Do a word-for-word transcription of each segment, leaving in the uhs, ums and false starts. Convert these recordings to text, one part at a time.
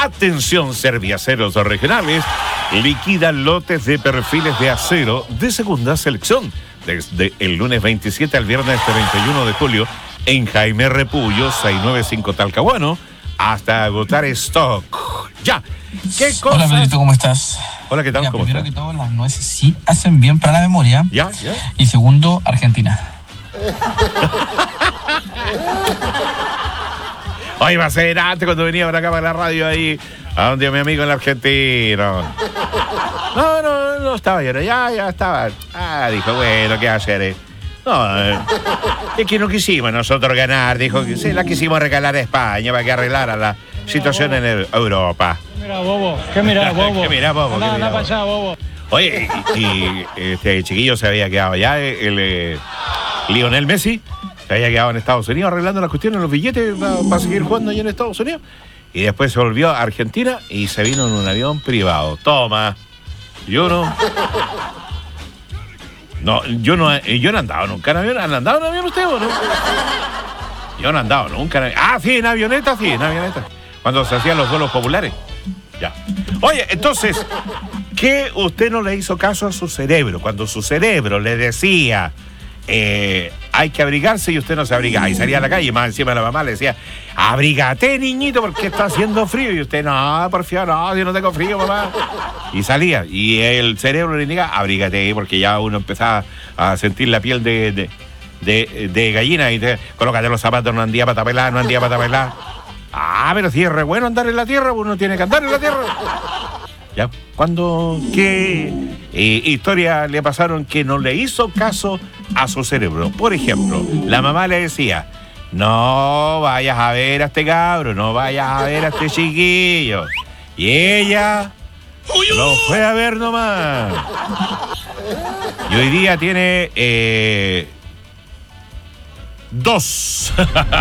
Atención, Serviaceros regionales, liquidan lotes de perfiles de acero de segunda selección desde el lunes veintisiete al viernes treinta y uno de julio en Jaime Repullo, seiscientos noventa y cinco Talcahuano, hasta agotar stock. Ya. ¿Qué cosa? Hola, Pedrito, ¿cómo estás? Hola, ¿qué tal? Mira, ¿Cómo primero estás? que todo, las nueces sí hacen bien para la memoria. Ya, ya. Y segundo, Argentina. Hoy va a ser antes cuando venía para acá para la radio ahí, a donde mi amigo en la Argentina. No, no, no estaba yo, ya, ya estaba. Ah, dijo, bueno, ¿qué hacer? Eh? No, eh, es que no quisimos nosotros ganar, dijo que sí, la quisimos regalar a España para que arreglara la situación en el, Europa. Mira, bobo, ¿qué mira, bobo? ¿Qué mira, bobo? No, ¿Qué mira, no, para allá, bobo. Oye, y, y este chiquillo se había quedado allá, el, el Lionel Messi, se había quedado en Estados Unidos arreglando las cuestiones, los billetes para pa seguir jugando allá en Estados Unidos. Y después se volvió a Argentina y se vino en un avión privado. Toma. Yo no. No, yo no, yo no he andado nunca en avión. ¿Han andado en avión usted o no? Yo no he andado nunca en avión. Ah, sí, en avioneta, sí, en avioneta. Cuando se hacían los vuelos populares. Ya. Oye, entonces, ¿qué usted no le hizo caso a su cerebro? Cuando su cerebro le decía, eh, hay que abrigarse y usted no se abriga. Y salía a la calle y más encima la mamá le decía, abrígate, niñito, porque está haciendo frío. Y usted, no, por favor, no, yo no tengo frío, mamá. Y salía. Y el cerebro le diga, abrígate, porque ya uno empezaba a sentir la piel de, de, de, de gallina. Y te, colócate los zapatos, no andía para tapelar, no andía para tapelar. Ah, pero si es re bueno andar en la tierra, uno tiene que andar en la tierra. Ya, cuando, ¿qué eh, historia le pasaron que no le hizo caso a su cerebro? Por ejemplo, la mamá le decía, no vayas a ver a este cabro, no vayas a ver a este chiquillo. Y ella lo fue a ver nomás. Y hoy día tiene eh, dos.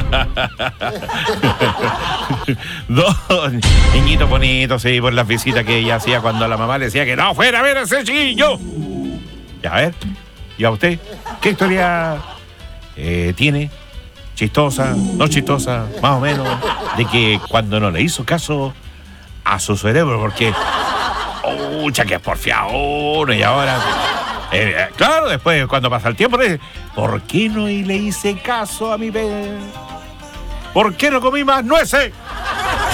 Dos niñitos bonitos, sí, por las visitas que ella hacía cuando la mamá le decía que no fuera a ver a ese chiquillo. Ya, a ver, ¿y a usted? ¿Qué historia eh, tiene? Chistosa, no chistosa, más o menos, de que cuando no le hizo caso a su cerebro, porque, ¡ucha, que es porfiado uno! Y ahora, eh, claro, después cuando pasa el tiempo, le dice, ¿por qué no le hice caso a mi bebé? ¿Por qué no comí más nueces?